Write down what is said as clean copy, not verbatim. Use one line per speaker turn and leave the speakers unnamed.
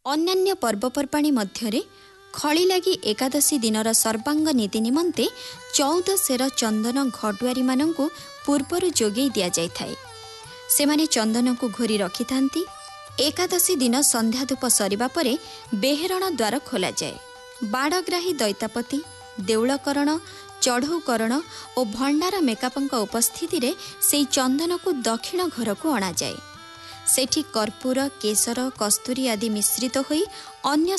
अन्यान्य पर्वपर्वाणी मध्यरे खली लगी एकादशी दिनर सर्वांग नीति निमंते 14 सेर चंदन घटुआरी मानंकु पूर्वरु जोगई दिया जाइथाए। सेमाने चंदन को घोरी रखि थांती। एकादशी दिन संध्या धूप सरिबा परे बेहरण द्वार खोला जाए। बाड़ग्राही दैतापति, देउलकरण, चढ़ौकरण और भंडार मेकापंक उपस्थिति रे सेई चंदन को दक्षिण घर को अणा जाए। सेठी कर्पूर, केसर, कस्तूरी आदि मिश्रित होई अन्य